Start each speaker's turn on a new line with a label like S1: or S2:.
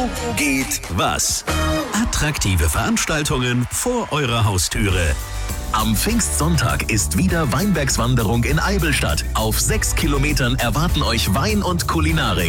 S1: geht was? Attraktive Veranstaltungen vor eurer Haustüre. Am Pfingstsonntag ist wieder Weinbergswanderung in Eibelstadt. Auf 6 Kilometern erwarten euch Wein und Kulinarik.